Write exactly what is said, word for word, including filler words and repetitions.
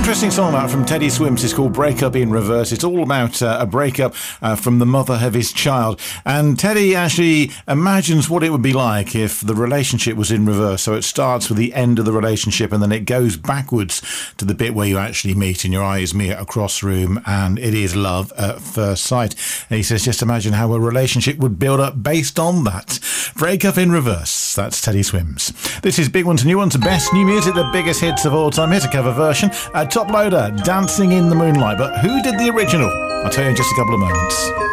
Interesting song that from Teddy Swims. It's called Break Up in Reverse. It's all about uh, a breakup uh, from the mother of his child. And Teddy actually imagines what it would be like if the relationship was in reverse. So it starts with the end of the relationship and then it goes backwards to the bit where you actually meet and your eyes meet across room and it is love at first sight. And he says, just imagine how a relationship would build up based on that. Break Up in Reverse. That's Teddy Swims. This is Big Ones, New Ones, best new music, the biggest hits of all time. Here's a cover version. Uh, Top Loader, Dancing in the Moonlight. But who did the original? I'll tell you in just a couple of moments.